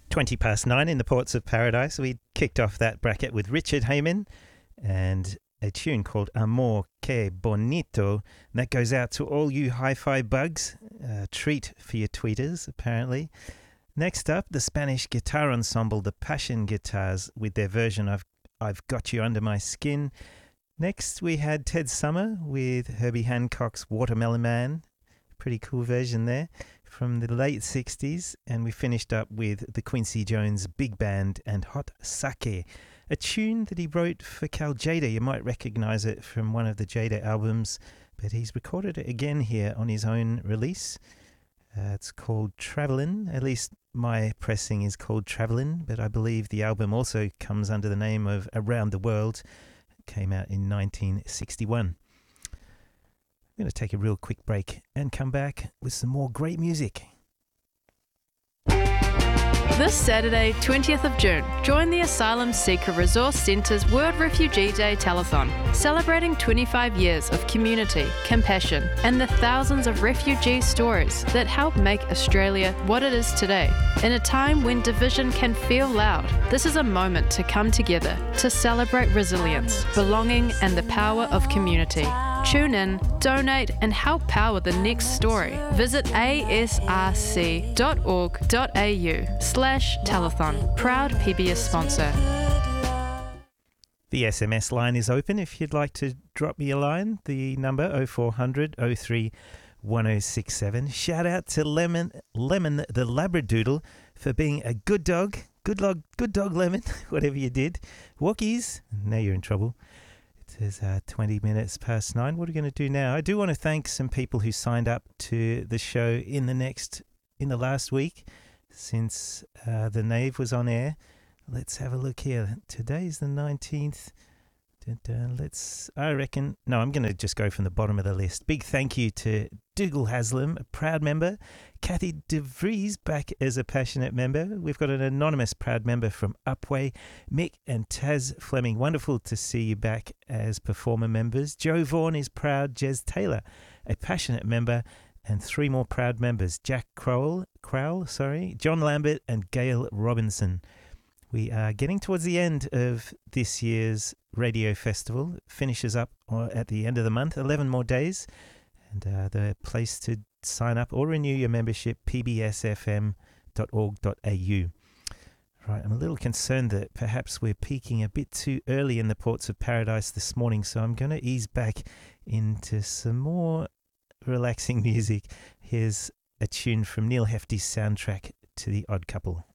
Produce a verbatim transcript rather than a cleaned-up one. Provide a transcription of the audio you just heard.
twenty past nine in the Ports of Paradise. We kicked off that bracket with Richard Heyman and a tune called Amor Que Bonito. And that goes out to all you hi-fi bugs. A treat for your tweeters, apparently. Next up, the Spanish guitar ensemble, the Passion Guitars, with their version of I've Got You Under My Skin. Next, we had Ted Summer with Herbie Hancock's Watermelon Man. Pretty cool version there from the late sixties. And we finished up with the Quincy Jones Big Band and Hot Sake, a tune that he wrote for Cal Tjader. You might recognize it from one of the Tjader albums, but he's recorded it again here on his own release. Uh, it's called Travelin'. At least my pressing is called Travelin', but I believe the album also comes under the name of Around the World. It came out in nineteen sixty-one. I'm going to take a real quick break and come back with some more great music. This Saturday, twentieth of June, join the Asylum Seeker Resource Centre's World Refugee Day Telethon, celebrating twenty-five years of community, compassion, and the thousands of refugee stories that help make Australia what it is today. In a time when division can feel loud, this is a moment to come together to celebrate resilience, belonging, and the power of community. Tune in, donate, and help power the next story. Visit asrc.org.au slash telethon. Proud P B S sponsor. The S M S line is open if you'd like to drop me a line. The number oh four hundred oh three one oh six seven. Shout out to Lemon Lemon the Labradoodle for being a good dog. Good dog, good dog, Lemon, whatever you did. Walkies, now you're in trouble. It is uh, twenty minutes past nine. What are we going to do now? I do want to thank some people who signed up to the show in the next, in the last week since uh, the Nave was on air. Let's have a look here. Today's the nineteenth. Dun-dun. Let's, I reckon, no, I'm going to just go from the bottom of the list. Big thank you to Dougal Haslam, a proud member. Kathy DeVries, back as a passionate member. We've got an anonymous proud member from Upway. Mick and Taz Fleming, wonderful to see you back as performer members. Joe Vaughan is proud. Jez Taylor, a passionate member. And three more proud members, Jack Crowell, Crowell, sorry, John Lambert and Gail Robinson. We are getting towards the end of this year's radio festival. It finishes up at the end of the month, eleven more days. And uh, the place to sign up or renew your membership, p b s f m dot org dot a u. Right, I'm a little concerned that perhaps we're peaking a bit too early in the Ports of Paradise this morning, so I'm going to ease back into some more relaxing music. Here's a tune from Neil Hefti's soundtrack to The Odd Couple.